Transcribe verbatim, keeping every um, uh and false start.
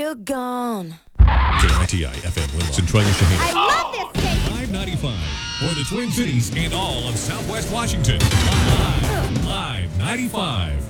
you're gone. K I T I F M Winlock, Centralia, Shahina. I love this station. five ninety-five for the Twin Cities and all of Southwest Washington. Live, live ninety-five.